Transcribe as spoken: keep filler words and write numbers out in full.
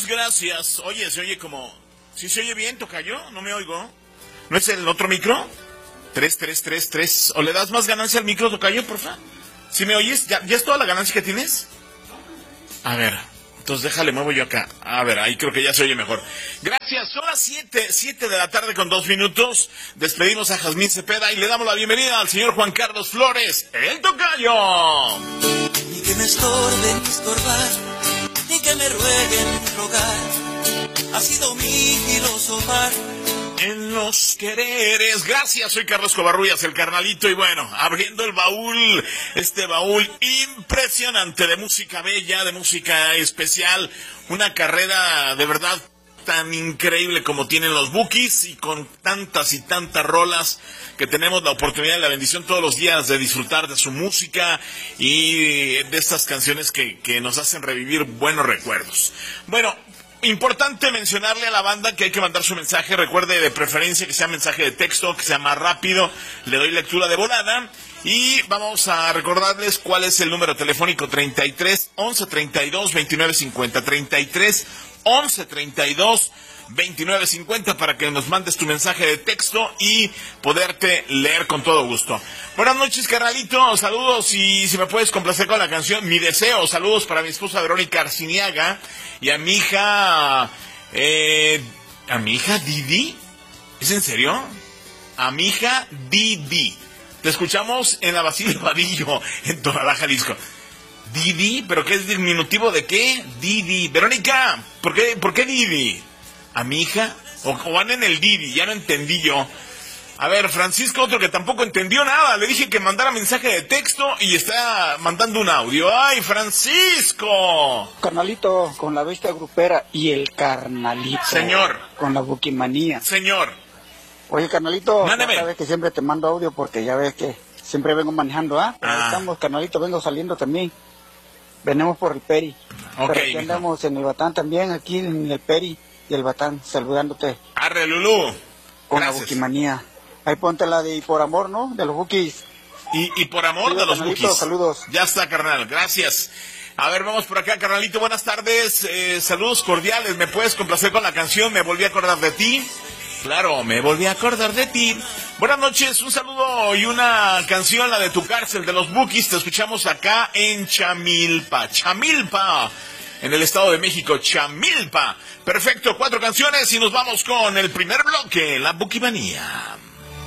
gracias. Oye, se oye como... ¿Sí se oye bien, tocayo? ¿No me oigo? ¿No es el otro micro? Tres, tres, tres, tres. ¿O le das más ganancia al micro, tocayo, porfa? ¿Sí me oyes? ¿Ya, ¿Ya es toda la ganancia que tienes? A ver, entonces déjale, muevo yo acá. A ver, ahí creo que ya se oye mejor. Gracias, son las siete, siete de la tarde con dos minutos. Despedimos a Jazmín Cepeda y le damos la bienvenida al señor Juan Carlos Flores, el tocayo. Ni que me estorben estorbar, ni que me rueguen rogar, ha sido mi filosofar en los quereres. Gracias, soy Carlos Covarrubias, el carnalito, y bueno, abriendo el baúl, este baúl impresionante de música bella, de música especial, una carrera de verdad tan increíble como tienen los Bukis, y con tantas y tantas rolas que tenemos la oportunidad y la bendición todos los días de disfrutar de su música y de estas canciones que, que nos hacen revivir buenos recuerdos. Bueno, importante mencionarle a la banda que hay que mandar su mensaje. Recuerde, de preferencia que sea mensaje de texto, que sea más rápido. Le doy lectura de volada. Y vamos a recordarles cuál es el número telefónico: treinta y tres, once, treinta y dos, veintinueve, cincuenta. treinta y tres, once, treinta y dos, veintinueve, cincuenta, para que nos mandes tu mensaje de texto y poderte leer con todo gusto. Buenas noches, carnalito, saludos, y si me puedes complacer con la canción Mi Deseo. Saludos para mi esposa Verónica Arciniaga y a mi hija, eh, a mi hija Didi. ¿Es en serio? A mi hija Didi. Te escuchamos en la Basilio Vadillo, en Tonalá, Jalisco. Didi, ¿pero qué es diminutivo de qué? Didi. Verónica, ¿por qué, por qué Didi? ¿A mi hija? ¿O, o van en el Didi? Ya no entendí yo. A ver, Francisco, otro que tampoco entendió nada. Le dije que mandara mensaje de texto y está mandando un audio. ¡Ay, Francisco! Carnalito, con la bestia grupera y el carnalito. Señor. Con la buquimanía. Señor. Oye, carnalito, Mándeme. ya sabes que siempre te mando audio porque ya ves que siempre vengo manejando, ¿ah? Pero Ah. estamos, carnalito, vengo saliendo también. Venimos por el Peri. Ok, Pero aquí mijo. andamos en el Batán también, aquí en el Peri y el Batán, saludándote Arre, Lulú. con Gracias. la buquimanía. Ahí ponte la de Y por Amor, ¿no? De los Bukis. Y, y por amor Sí, de los carnalito, Bukis. saludos. Ya está, carnal, gracias. A ver, vamos por acá, carnalito, buenas tardes, eh, saludos cordiales. ¿Me puedes complacer con la canción Me Volví a Acordar de Ti? Claro, me volví a acordar de ti. Buenas noches, un saludo y una canción, la de Tu Cárcel, de los Bukis. Te escuchamos acá en Chamilpa, Chamilpa, en el Estado de México, Chamilpa. Perfecto, cuatro canciones y nos vamos con el primer bloque, la Bukimanía.